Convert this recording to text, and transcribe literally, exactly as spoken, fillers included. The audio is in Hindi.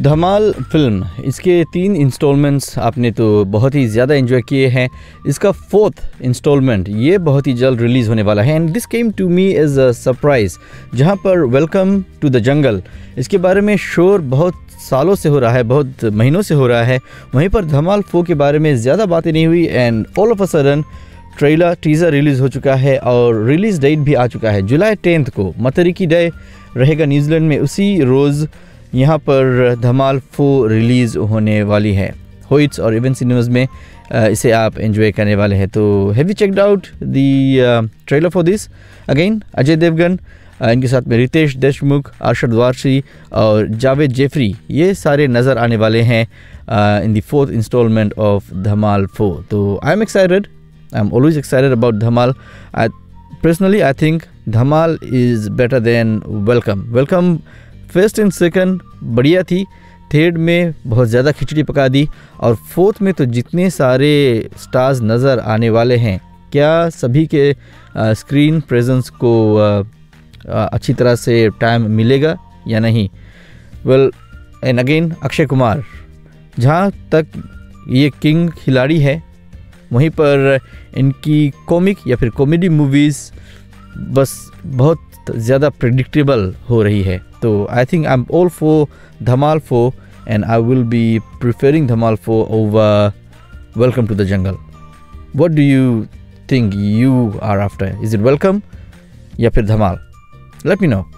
धमाल फिल्म, इसके तीन इंस्टॉलमेंट्स आपने तो बहुत ही ज़्यादा एंजॉय किए हैं। इसका फोर्थ इंस्टॉलमेंट ये बहुत ही जल्द रिलीज़ होने वाला है and this came to me as a surprise. जहां पर वेलकम टू द जंगल, इसके बारे में शोर बहुत सालों से हो रहा है, बहुत महीनों से हो रहा है, वहीं पर धमाल फोर के बारे में ज़्यादा बातें नहीं हुई and all of a sudden trailer teaser release हो चुका है और रिलीज़ डेट भी आ चुका है। जुलाई टेंथ को मतरिकी डे रहेगा न्यूजीलैंड में, उसी रोज़ यहाँ पर धमाल फोर रिलीज़ होने वाली है। होइट्स और इवेंट सिनेमाज में इसे आप एंजॉय करने वाले हैं। तो have you checked out the trailer for this? Again Ajay Devgan, इनके साथ में रितेश देशमुख, अरशद वारसी और जावेद जेफरी, ये सारे नज़र आने वाले हैं in the fourth instalment of Dhamaal four. तो I am excited, I am always excited about Dhamaal. I personally I think Dhamaal is better than welcome. Welcome first and second बढ़िया थी, थर्ड में बहुत ज़्यादा खिचड़ी पका दी और फोर्थ में तो जितने सारे स्टार्स नज़र आने वाले हैं, क्या सभी के स्क्रीन प्रेजेंस को uh, uh, अच्छी तरह से टाइम मिलेगा या नहीं? Well and again Akshay Kumar, जहाँ तक ये किंग खिलाड़ी है, वहीं पर इनकी कॉमिक या फिर कॉमेडी मूवीज़ बस बहुत ज़्यादा प्रेडिक्टेबल हो रही है। तो I think I am all for Dhamaal four and I will be preferring Dhamaal four over welcome to the jungle. What do you think you are after? Is it welcome या फिर धमाल? Let me know.